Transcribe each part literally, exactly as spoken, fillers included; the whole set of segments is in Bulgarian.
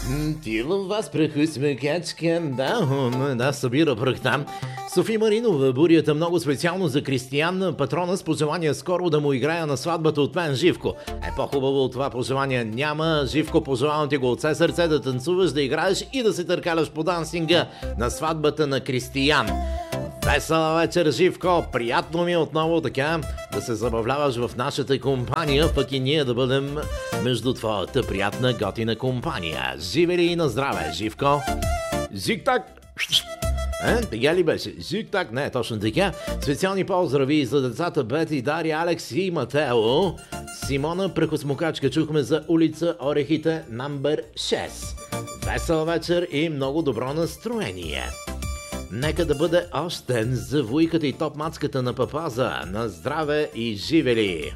Ти във вас праху смекачка, да, да, събира прах там. Софи Маринова, бурята много специално за Кристиян, патрона с пожелание скоро да му играя на сватбата от мен, Живко. Е, по-хубаво от това пожелание няма. Живко, пожелавам ти го от все сърце да танцуваш, да играеш и да се търкаляш по дансинга на сватбата на Кристиян. Весела вечер, Живко! Приятно ми е отново така да се забавляваш в нашата компания, пък и ние да бъдем между твоята приятна готина компания. Живели и на здраве, Живко! Зик-так! Е, тега ли беше? Зик-так? Не, точно така. Специални поздрави за децата Бети, Дария, Алекс и Матео. Симона, прекосмокачка, чухме за улица Орехите, номер шест. Весела вечер и много добро настроение. Нека да бъде още за вуйката и топ-мацката на Папаза. На здраве и живели!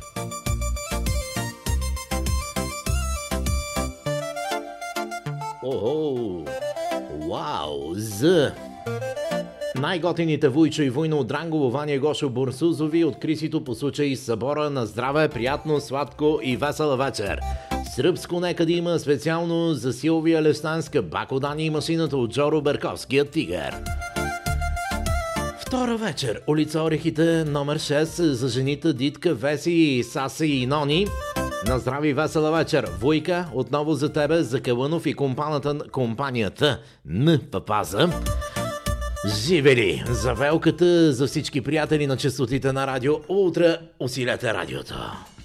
Охо! Вау! За най-готините вуйчо и вуйно от Дрангово, Ваня Гошо Бурсузови от Крисито по случай събора. На здраве, приятно, сладко и весела вечер! Сръбско нека да има специално за Силвия Лестанска, Бако Дани и машината от Джоро Берковския тигър. Втора вечер, улица Орехите, номер шест, за жените Дитка, Веси, Саси и Нони. На здрави, весела вечер. Вуйка, отново за тебе, за Калънов и компанията, компанията на Папаза. Живели! За велката, за всички приятели на честотите на радио Ултра, усилете радиото.